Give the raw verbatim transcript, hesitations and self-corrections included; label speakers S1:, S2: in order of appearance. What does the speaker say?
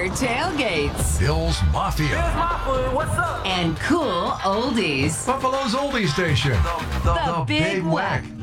S1: killer tailgates,
S2: Bill's Mafia,
S3: Here's my food. What's up?
S1: and cool oldies.
S2: Buffalo's oldie station,
S1: The Big Wack.